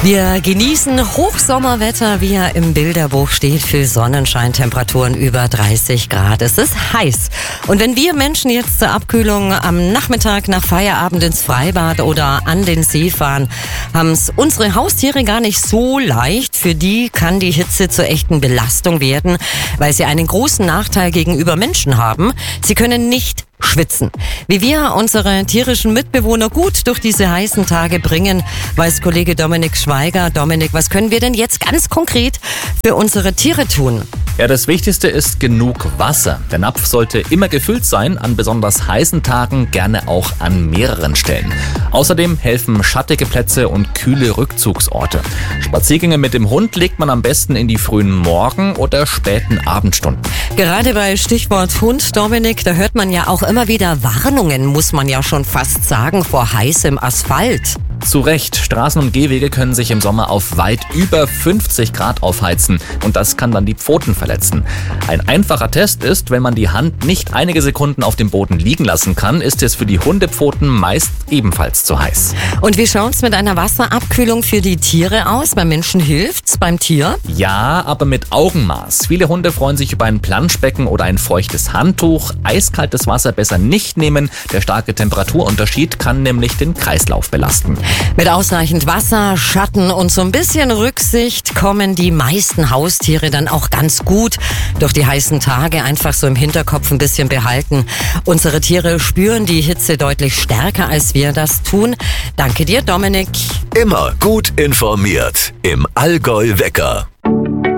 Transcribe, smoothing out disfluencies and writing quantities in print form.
Wir genießen Hochsommerwetter, wie er im Bilderbuch steht, für Sonnenscheintemperaturen über 30 Grad. Es ist heiß. Und wenn wir Menschen jetzt zur Abkühlung am Nachmittag nach Feierabend ins Freibad oder an den See fahren, haben es unsere Haustiere gar nicht so leicht. Für die kann die Hitze zur echten Belastung werden, weil sie einen großen Nachteil gegenüber Menschen haben. Sie können nicht schwitzen. Wie wir unsere tierischen Mitbewohner gut durch diese heißen Tage bringen, weiß Kollege Dominik Schweiger. Dominik, was können wir denn jetzt ganz konkret für unsere Tiere tun? Ja, das Wichtigste ist genug Wasser. Der Napf sollte immer gefüllt sein, an besonders heißen Tagen gerne auch an mehreren Stellen. Außerdem helfen schattige Plätze und kühle Rückzugsorte. Spaziergänge mit dem Hund legt man am besten in die frühen Morgen- oder späten Abendstunden. Gerade bei Stichwort Hund, Dominik, da hört man ja auch immer wieder Warnungen, muss man ja schon fast sagen, vor heißem Asphalt. Zu Recht, Straßen und Gehwege können sich im Sommer auf weit über 50 Grad aufheizen und das kann dann die Pfoten verletzen. Ein einfacher Test ist, wenn man die Hand nicht einige Sekunden auf dem Boden liegen lassen kann, ist es für die Hundepfoten meist ebenfalls zu heiß. Und wie schaut's mit einer Wasserabkühlung für die Tiere aus? Beim Menschen hilft's, beim Tier? Ja, aber mit Augenmaß. Viele Hunde freuen sich über ein Planschbecken oder ein feuchtes Handtuch. Eiskaltes Wasser besser nicht nehmen. Der starke Temperaturunterschied kann nämlich den Kreislauf belasten. Mit ausreichend Wasser, Schatten und so ein bisschen Rücksicht kommen die meisten Haustiere dann auch ganz gut durch die heißen Tage. Einfach so im Hinterkopf ein bisschen behalten. Unsere Tiere spüren die Hitze deutlich stärker, als wir das tun. Danke dir, Dominik. Immer gut informiert im Allgäu Wecker.